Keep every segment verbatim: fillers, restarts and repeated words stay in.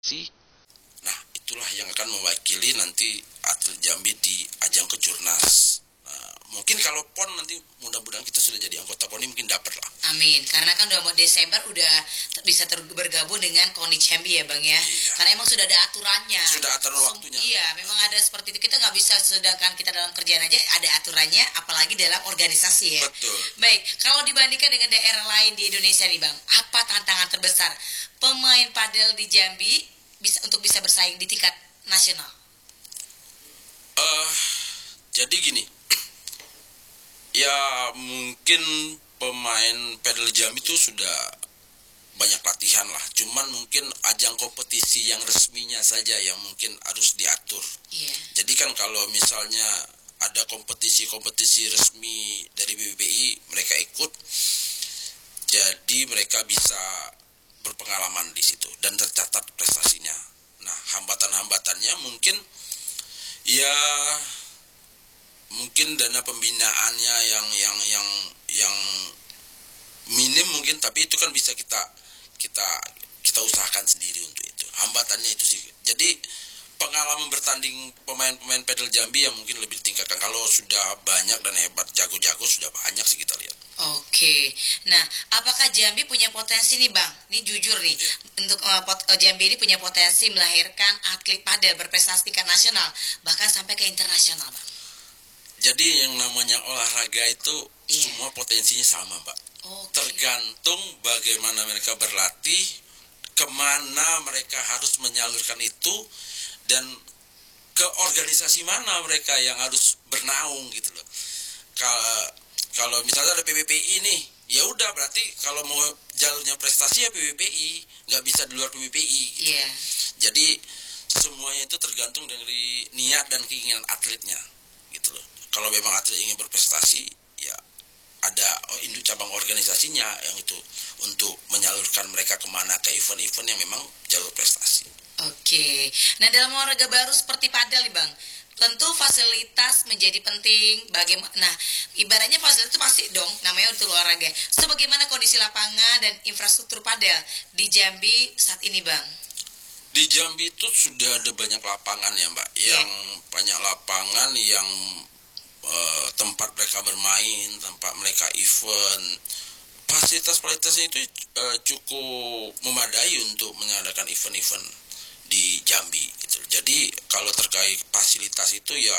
Si, nah itulah yang akan mewakili nanti atlet Jambi di ajang kejurnas. Nah, mungkin kalau pon nanti mudah-mudahan kita sudah jadi anggota KONI mungkin dapat lah. Amin, karena kan udah mau Desember udah bisa ter- bergabung dengan KONI Jambi ya Bang ya. Iya. Karena emang sudah ada aturannya. Sudah aturan Sem- waktunya. Iya, memang ada seperti itu. Kita nggak bisa sedangkan kita dalam kerjaan aja ada aturannya, apalagi dalam organisasi ya. Betul. Baik, kalau dibandingkan dengan daerah lain di Indonesia nih Bang, apa tantangan terbesar pemain padel di Jambi bisa untuk bisa bersaing di tingkat nasional? Uh, jadi gini, ya mungkin pemain padel Jambi itu sudah banyak latihan lah. Cuman mungkin ajang kompetisi yang resminya saja yang mungkin harus diatur. Iya. Jadi kan kalau misalnya ada kompetisi-kompetisi resmi dari B B B I, mereka ikut, jadi mereka bisa berpengalaman di situ dan tercatat prestasinya. Nah, hambatan-hambatannya mungkin ya mungkin dana pembinaannya yang yang yang yang minim mungkin, tapi itu kan bisa kita kita kita usahakan sendiri untuk itu. Hambatannya itu sih. Jadi pengalaman bertanding pemain-pemain padel Jambi yang mungkin lebih ditingkatkan. Kalau sudah banyak dan hebat, jago-jago sudah banyak sih kita lihat. Oke, nah apakah Jambi punya potensi nih Bang? Ini jujur nih, Ya. untuk uh, pot, uh, Jambi ini punya potensi melahirkan atlet padel berprestasi tingkat nasional, bahkan sampai ke internasional Bang. Jadi yang namanya olahraga itu Iya. semua potensinya sama, Mbak. Oke. Tergantung bagaimana mereka berlatih, kemana mereka harus menyalurkan itu, dan ke organisasi mana mereka yang harus bernaung gitu loh. Kalau kalau misalnya ada P B P I nih, ya udah berarti kalau mau jalurnya prestasi ya P B P I, nggak bisa di luar P B P I. Gitu. Iya. Jadi semuanya itu tergantung dari niat dan keinginan atletnya, gitu loh. Kalau memang atlet ingin berprestasi, ya ada induk cabang organisasinya yang itu untuk menyalurkan mereka kemana, ke event-event yang memang jalur prestasi. Oke, nah dalam olahraga baru seperti padel nih Bang, tentu fasilitas menjadi penting. Bagaimana? Nah, ibaratnya fasilitas itu pasti dong, namanya untuk olahraga. So, bagaimana kondisi lapangan dan infrastruktur padel di Jambi saat ini Bang? Di Jambi itu sudah ada banyak lapangan ya Mbak, Yeah. yang banyak lapangan yang uh, tempat mereka bermain, tempat mereka event. Fasilitas-fasilitasnya itu uh, cukup memadai untuk mengadakan event-event di Jambi gitu. Jadi kalau terkait fasilitas itu ya,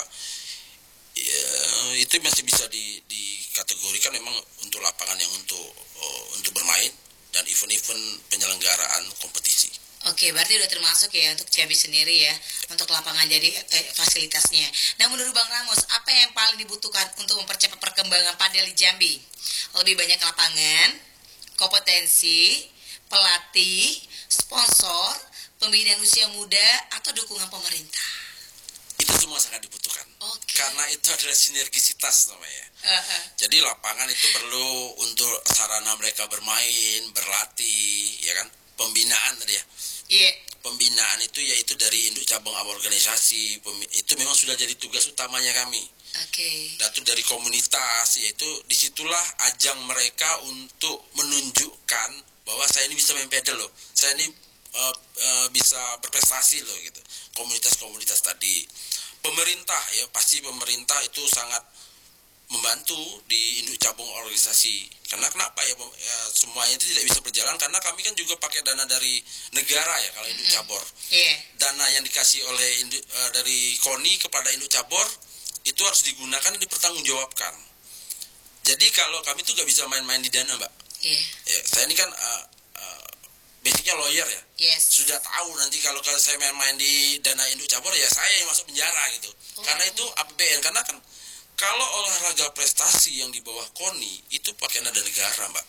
ya itu masih bisa di, dikategorikan memang untuk lapangan yang untuk uh, untuk bermain dan event-event penyelenggaraan kompetisi. Oke, berarti udah termasuk ya untuk Jambi sendiri ya, untuk lapangan jadi eh, fasilitasnya. Nah, menurut Bang Ramos, apa yang paling dibutuhkan untuk mempercepat perkembangan padel di Jambi? Lebih banyak lapangan, kompetensi, pelatih, sponsor, pembinaan usia muda, atau dukungan pemerintah? Itu semua sangat dibutuhkan. Oke. Karena itu adalah sinergisitas namanya. Uh-uh. Jadi lapangan itu perlu untuk sarana mereka bermain, berlatih, ya kan? Pembinaan tadi ya. Iya. Yeah. Pembinaan itu yaitu dari induk cabang organisasi, itu memang sudah jadi tugas utamanya kami. Oke. Okay. Dan itu dari komunitas, yaitu disitulah ajang mereka untuk menunjukkan bahwa saya ini bisa main pedal loh, saya ini uh, uh, bisa berprestasi loh gitu. Komunitas-komunitas tadi, pemerintah ya pasti pemerintah itu sangat membantu di induk cabang organisasi. Karena kenapa ya, ya semuanya itu tidak bisa berjalan karena kami kan juga pakai dana dari negara ya kalau induk cabor. Yeah. Dana yang dikasih oleh induk, uh, dari KONI kepada induk cabor itu harus digunakan dan dipertanggungjawabkan. Jadi kalau kami tuh gak bisa main-main di dana, Mbak. Yeah. Ya, saya ini kan uh, uh, basicnya lawyer ya. Yes. Sudah tahu nanti kalau saya main-main di dana induk cabur ya saya yang masuk penjara gitu. Oh. Karena itu A P B N. Karena kan kalau olahraga prestasi yang di bawah KONI itu pakai dana negara, Mbak.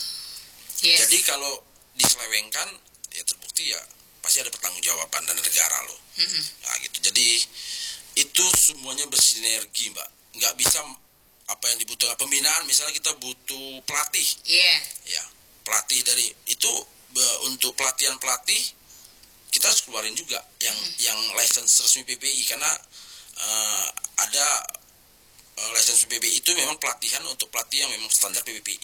Yes. Jadi kalau diselewengkan ya terbukti ya pasti ada pertanggungjawaban dana negara loh. Mm-hmm. Nah gitu. Jadi itu semuanya bersinergi, Mbak. Nggak bisa apa yang dibutuhkan pembinaan, misalnya kita butuh pelatih. Iya. Yeah. Ya, pelatih dari itu untuk pelatihan pelatih kita harus keluarin juga yang hmm. yang license resmi P P I karena uh, ada uh, license P P I itu memang pelatihan untuk pelatih yang memang standar P P I.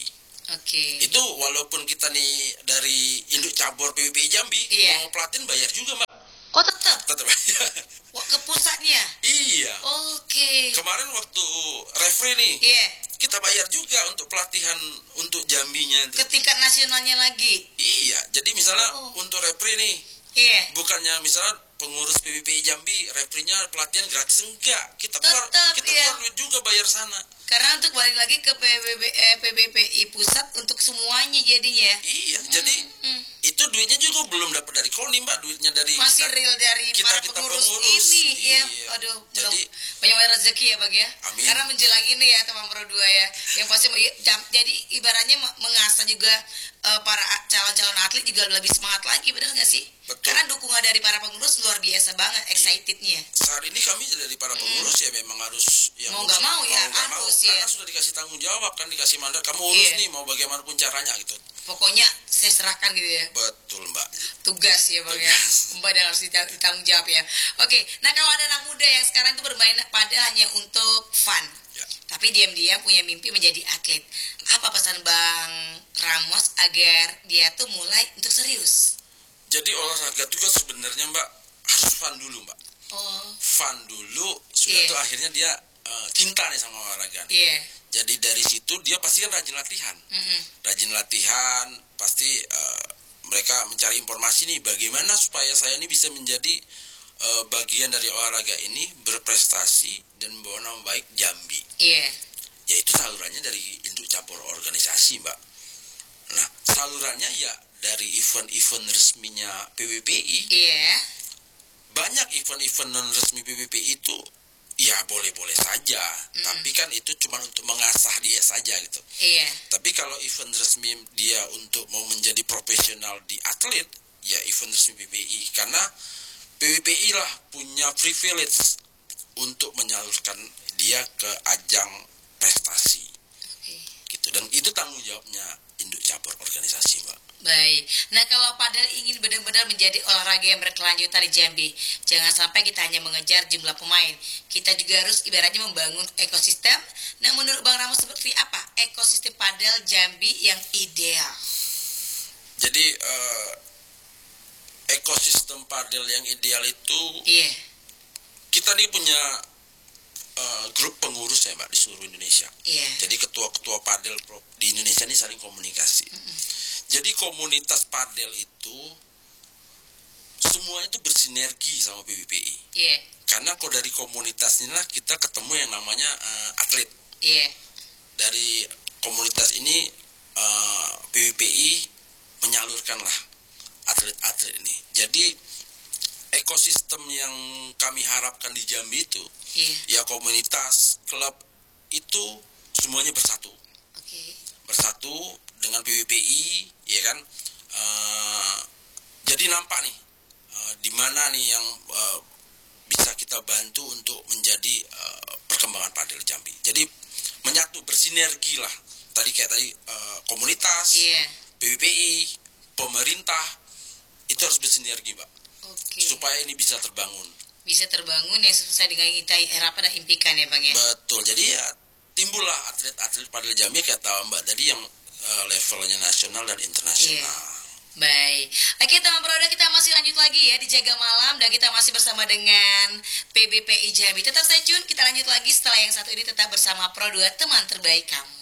Oke. Itu walaupun kita nih dari induk cabur P B P I Jambi, Iya. mau pelatihan bayar juga mbak. Oh tetap? Tetap bayar. Wah, ke pusatnya? Iya. Oke. Kemarin waktu referee nih, Iya. kita bayar juga untuk pelatihan untuk Jambinya. Ke tingkat nasionalnya lagi? Iya, jadi misalnya Oh. untuk referee nih, Iya. bukannya misalnya pengurus P B P I Jambi referee-nya pelatihan gratis, enggak. Kita keluar Tetap, kita iya. keluar duit juga bayar sana. Karena untuk balik lagi ke P B B, eh, P B P I pusat untuk semuanya jadinya. Iya, jadi Hmm. itu duitnya juga belum dapat dari Koni mbak, duitnya dari Masih kita. real dari kita- para kita pengurus, pengurus. ini ya. Iya. Aduh, Jadi- mudah- banyak banyak rezeki ya bang ya. Amin. Karena menjelang ini ya teman Pro dua ya, yang pasti ya, jam- jadi ibaratnya me- mengasah juga eh, para a- calon-calon atlet juga lebih semangat lagi, benar nggak sih? Betul. Karena dukungan dari para pengurus luar biasa banget, excitednya. Saat ini kami dari para pengurus ya memang harus ya Mau nggak mau ya, nggak mau, harus ya. karena sudah dikasih tanggung jawab kan, dikasih mandat, kamu urus Iya. nih mau bagaimanapun caranya gitu. Pokoknya saya serahkan gitu ya. Betul mbak. Tugas ya bang ya, mbak dan harus ditang- ditanggung jawab ya. Oke, nah kalau ada anak muda yang sekarang itu bermain pada hanya untuk fun, Ya. tapi diam-diam punya mimpi menjadi atlet, apa pesan bang Ramos agar dia tuh mulai untuk serius? Jadi olahraga itu kan sebenarnya mbak harus fun dulu mbak. Oh, Fun dulu sudah Iya. tuh akhirnya dia eh, cinta nih sama olahraga nih. iya, Jadi dari situ dia pasti kan rajin latihan. mm-mm. Rajin latihan, pasti eh, mereka mencari informasi nih bagaimana supaya saya ini bisa menjadi eh, bagian dari olahraga ini, berprestasi dan membawa nama baik Jambi. Iya, Yaitu salurannya dari induk cabur organisasi mbak. Nah salurannya ya dari event-event resminya P B P I. iya, Banyak event-event non resmi P B P I itu ya boleh-boleh saja, Mm. tapi kan itu cuma untuk mengasah dia saja gitu. iya, Tapi kalau event resmi dia untuk mau menjadi profesional di atlet, ya event resmi P B I. Karena P B P I lah punya privilege untuk menyalurkan dia ke ajang prestasi oke. gitu. Dan itu tanggung jawabnya induk cabur organisasi mbak. Baik. Nah kalau Padel ingin benar-benar menjadi olahraga yang berkelanjutan di Jambi, jangan sampai kita hanya mengejar jumlah pemain. Kita juga harus ibaratnya membangun ekosistem. Nah menurut Bang Ramos seperti apa ekosistem Padel Jambi yang ideal? Jadi eh, ekosistem padel yang ideal itu Iya, kita nih punya eh, grup pengurus ya mbak di seluruh Indonesia. iya, Jadi ketua-ketua padel pro- di Indonesia ini saling komunikasi. Jadi komunitas padel itu semuanya itu bersinergi sama P B P I. iya, Karena kalau dari komunitas inilah kita ketemu yang namanya eh, atlet. iya, Dari komunitas ini eh, P B P I menyalurkanlah atlet-atlet ini. Jadi ekosistem yang kami harapkan di Jambi itu iya. ya komunitas, klub itu semuanya bersatu. Oke, Bersatu dengan P B P I, ya kan. Eh, jadi nampak nih eh, di mana nih yang eh, bisa kita bantu untuk menjadi eh, perkembangan padel Jambi. Jadi menyatu, bersinergi lah. Tadi kayak tadi eh, komunitas, iya, P B P I, pemerintah itu harus bersinergi, Mbak, oke. supaya ini bisa terbangun. Bisa terbangun yang sesuai dengan kita harapkan dan impikan ya Bang ya. Betul. Jadi ya timbullah atlet-atlet padel Jambi kayak tahu Mbak tadi yang eh, levelnya nasional dan internasional. Baik, oke teman Proda, kita masih lanjut lagi ya di Jaga Malam dan kita masih bersama dengan P B P I Jambi. Tetap stay tune, kita lanjut lagi setelah yang satu ini, tetap bersama Pro dua, teman terbaik kamu.